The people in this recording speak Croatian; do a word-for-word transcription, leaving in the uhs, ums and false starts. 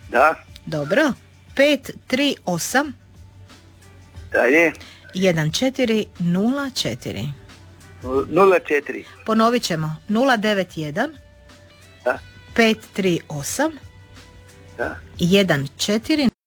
Da. Dobro. pet tri osam Dalje. jedan četiri nula četiri. Nula četiri. Ponovit ćemo. nula devet jedan Da. pet tri osam Da. jedan četiri